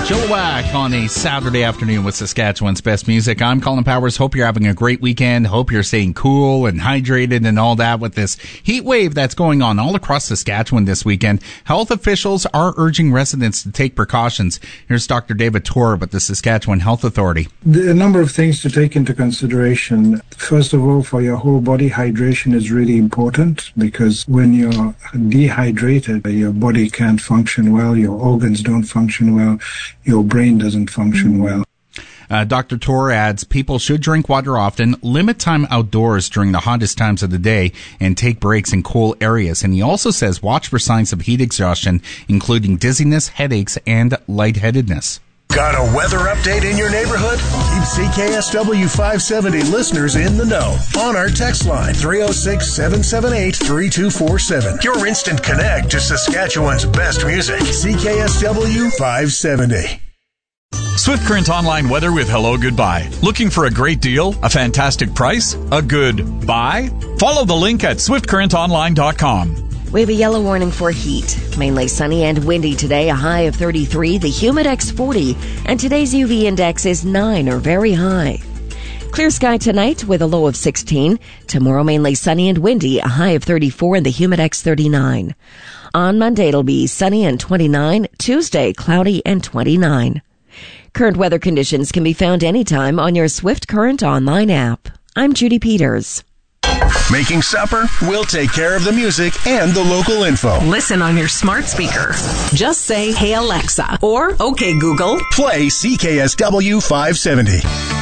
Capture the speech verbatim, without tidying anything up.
Chilliwack on a Saturday afternoon with Saskatchewan's best music. I'm Colin Powers. Hope you're having a great weekend. Hope you're staying cool and hydrated and all that with this heat wave that's going on all across Saskatchewan this weekend. Health officials are urging residents to take precautions. Here's Doctor David Torr with the Saskatchewan Health Authority. There are a number of things to take into consideration. First of all, for your whole body, hydration is really important because when you're dehydrated, your body can't function well, your organs don't function well, your brain doesn't function well. Uh, Doctor Torr adds people should drink water often, limit time outdoors during the hottest times of the day, and take breaks in cool areas. And he also says watch for signs of heat exhaustion, including dizziness, headaches, and lightheadedness. Got a weather update in your neighborhood? Keep C K S W five seventy listeners in the know on our text line three oh six, seven seven eight, three two four seven. Your instant connect to Saskatchewan's best music. C K S W five seventy. Swift Current Online weather with Hello Goodbye. Looking for a great deal? A fantastic price? A good buy? Follow the link at swift current online dot com. We have a yellow warning for heat. Mainly sunny and windy today, a high of thirty-three, the Humidex forty, and today's U V index is nine or very high. Clear sky tonight with a low of sixteen. Tomorrow mainly sunny and windy, a high of thirty-four and the Humidex thirty-nine. On Monday it'll be sunny and twenty-nine, Tuesday cloudy and twenty-nine. Current weather conditions can be found anytime on your Swift Current Online app. I'm Judy Peters. Making supper? We'll take care of the music and the local info. Listen on your smart speaker. Just say, "Hey Alexa," or "Okay Google." Play C K S W five seventy.